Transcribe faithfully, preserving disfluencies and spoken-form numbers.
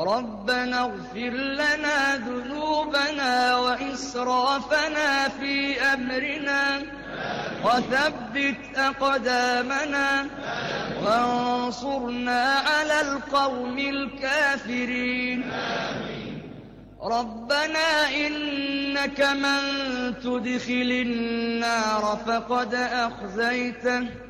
ربنا اغفر لنا ذنوبنا وإسرافنا في أمرنا وثبت أقدامنا وانصرنا على القوم الكافرين. ربنا إنك من تدخل النار فقد أخزيته